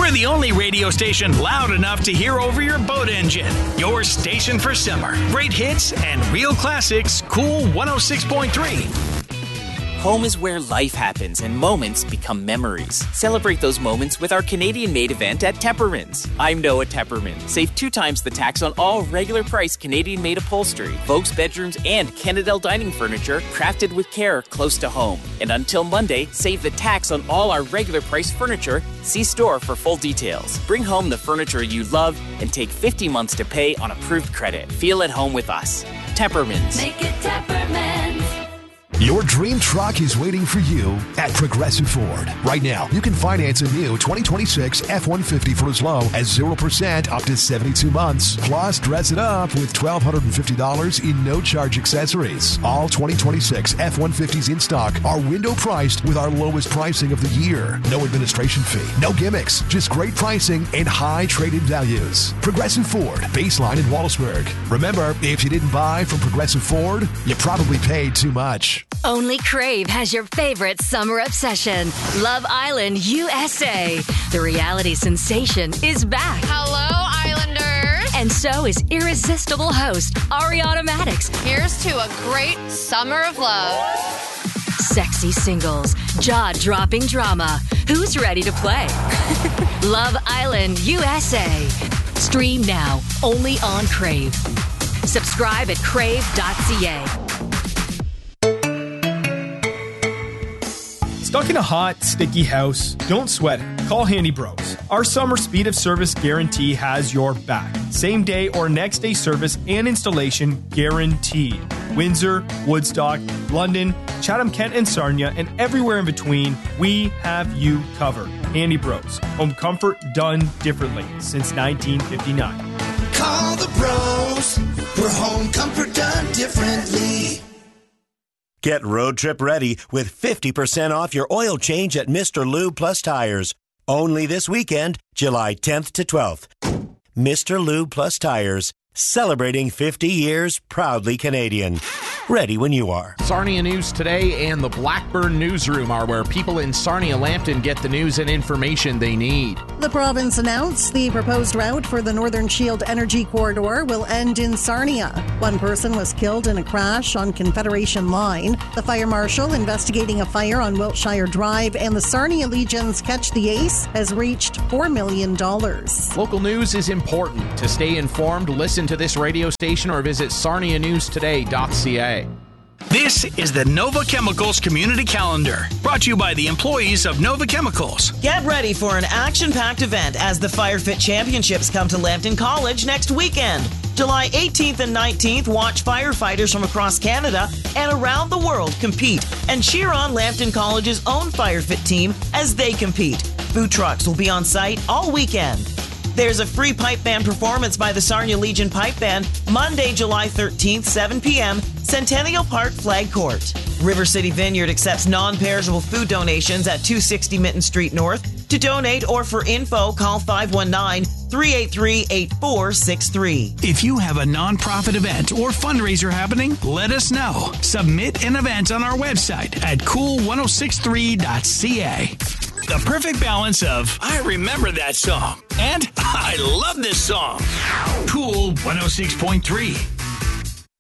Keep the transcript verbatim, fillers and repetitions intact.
We're the only radio station loud enough to hear over your boat engine. Your station for summer. Great hits and real classics. Cool one oh six point three. Home is where life happens and moments become memories. Celebrate those moments with our Canadian-made event at Tepperman's. I'm Noah Tepperman. Save two times the tax on all regular price Canadian-made upholstery, Volks bedrooms, and Canadel dining furniture crafted with care close to home. And until Monday, save the tax on all our regular price furniture. See store for full details. Bring home the furniture you love and take fifty months to pay on approved credit. Feel at home with us. Tepperman's. Make it Tepperman's. Your dream truck is waiting for you at Progressive Ford. Right now, you can finance a new twenty twenty-six F one fifty for as low as zero percent up to seventy-two months. Plus, dress it up with one thousand two hundred fifty dollars in no-charge accessories. All twenty twenty-six F one fifties in stock are window priced with our lowest pricing of the year. No administration fee, no gimmicks, just great pricing and high trade-in values. Progressive Ford, Baseline in Wallaceburg. Remember, if you didn't buy from Progressive Ford, you probably paid too much. Only Crave has your favorite summer obsession, Love Island U S A. The reality sensation is back. Hello, Islanders. And so is irresistible host Ariana Maddox. Here's to a great summer of love. Sexy singles, jaw-dropping drama. Who's ready to play? Love Island U S A. Stream now, only on Crave. Subscribe at crave dot c a. Stuck in a hot, sticky house? Don't sweat it. Call Handy Bros. Our summer speed of service guarantee has your back. Same day or next day service and installation guaranteed. Windsor, Woodstock, London, Chatham-Kent and Sarnia, and everywhere in between, we have you covered. Handy Bros. Home comfort done differently since nineteen fifty-nine. Call the bros for home comfort done differently. Get road trip ready with fifty percent off your oil change at Mister Lube Plus Tires. Only this weekend, July tenth to twelfth. Mister Lube Plus Tires, celebrating fifty years, proudly Canadian. Ready when you are. Sarnia News Today and the Blackburn Newsroom are where people in Sarnia-Lambton get the news and information they need. The province announced the proposed route for the Northern Shield Energy Corridor will end in Sarnia. One person was killed in a crash on Confederation Line. The fire marshal investigating a fire on Wiltshire Drive and the Sarnia Legion's Catch the Ace has reached four million dollars. Local news is important. To stay informed, listen to this radio station or visit sarnia news today dot c a. This is the Nova Chemicals Community Calendar, brought to you by the employees of Nova Chemicals. Get ready for an action-packed event as the FireFit Championships come to Lambton College next weekend. July eighteenth and nineteenth, watch firefighters from across Canada and around the world compete and cheer on Lambton College's own FireFit team as they compete. Food trucks will be on site all weekend. There's a free pipe band performance by the Sarnia Legion Pipe Band Monday, July thirteenth, seven p.m., Centennial Park Flag Court. River City Vineyard accepts non-perishable food donations at two sixty Mitten Street North. To donate or for info, call five one nine, three eight three, eight four six three. If you have a nonprofit event or fundraiser happening, let us know. Submit an event on our website at cool ten sixty-three dot c a. The perfect balance of, I remember that song, and I love this song. Cool one oh six point three.